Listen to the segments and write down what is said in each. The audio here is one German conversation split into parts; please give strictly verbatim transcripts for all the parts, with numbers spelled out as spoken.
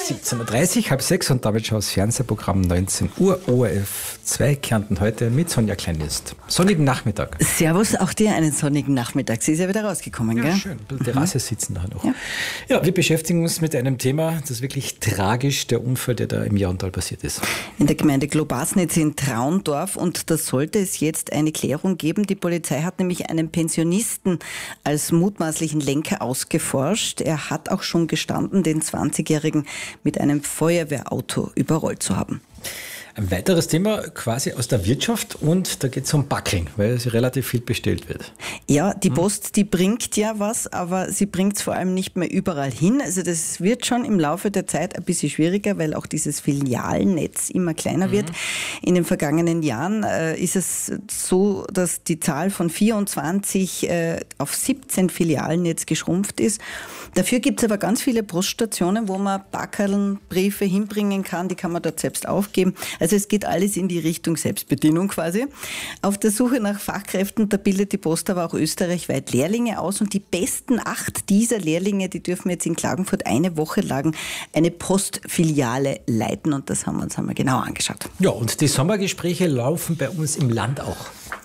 siebzehn Uhr dreißig, halb sechs und damit schon das Fernsehprogramm neunzehn Uhr, O R F zwei Kärnten heute mit Sonja Kleinlist. Sonnigen Nachmittag. Servus, auch dir einen sonnigen Nachmittag. Sie ist ja wieder rausgekommen, ja, gell? Schön, ein bisschen Terrasse sitzen da noch. Ja. ja, wir beschäftigen uns mit einem Thema, das wirklich tragisch, der Unfall, der da im Jahntal passiert ist. In der Gemeinde Globasnitz in Traundorf, und da sollte es jetzt eine Klärung geben. Die Polizei hat nämlich einen Pensionisten als mutmaßlichen Lenker ausgeforscht. Er hat auch schon gestanden, den zwanzigjährigen mit einem Feuerwehrauto überrollt zu haben. Ein weiteres Thema quasi aus der Wirtschaft, und da geht es um Backeln, weil es relativ viel bestellt wird. Ja, die Post, die bringt ja was, aber sie bringt es vor allem nicht mehr überall hin. Also das wird schon im Laufe der Zeit ein bisschen schwieriger, weil auch dieses Filialnetz immer kleiner mhm. wird. In den vergangenen Jahren äh, ist es so, dass die Zahl von vierundzwanzig äh, auf siebzehn Filialen jetzt geschrumpft ist. Dafür gibt es aber ganz viele Poststationen, wo man Backerln, Briefe hinbringen kann, die kann man dort selbst aufgeben. Also es geht alles in die Richtung Selbstbedienung quasi. Auf der Suche nach Fachkräften, da bildet die Post aber auch österreichweit Lehrlinge aus, und die besten acht dieser Lehrlinge, die dürfen jetzt in Klagenfurt eine Woche lang eine Postfiliale leiten, und das haben wir uns einmal genau angeschaut. Ja, und die Sommergespräche laufen bei uns im Land auch.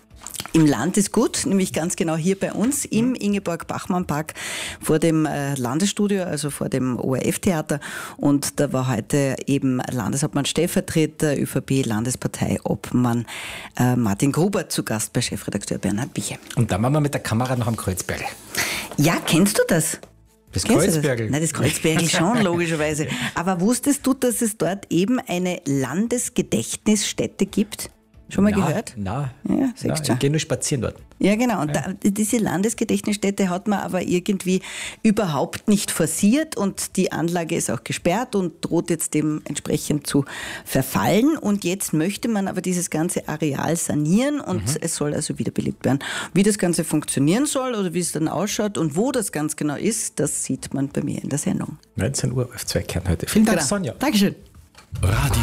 Im Land ist gut, nämlich ganz genau hier bei uns im Ingeborg-Bachmann-Park vor dem Landesstudio, also vor dem O R F-Theater. Und da war heute eben Landeshauptmann Stellvertreter, ÖVP-Landesparteiobmann äh, Martin Gruber zu Gast bei Chefredakteur Bernhard Biche. Und dann waren wir mit der Kamera noch am Kreuzberg. Ja, kennst du das? Das Kreuzbergl? Nein, das Kreuzbergl schon, logischerweise. Aber wusstest du, dass es dort eben eine Landesgedächtnisstätte gibt? Schon mal na, gehört? Nein, ja, na, ich gehe nur spazieren dort. Ja, genau. Und da, diese Landesgedächtnisstätte hat man aber irgendwie überhaupt nicht forciert, und die Anlage ist auch gesperrt und droht jetzt dementsprechend zu verfallen. Und jetzt möchte man aber dieses ganze Areal sanieren, und mhm. es soll also wiederbelebt werden. Wie das Ganze funktionieren soll oder wie es dann ausschaut und wo das ganz genau ist, das sieht man bei mir in der Sendung. neunzehn Uhr auf zwei Kärnten heute. Vielen Dank, genau. Sonja. Dankeschön. Radio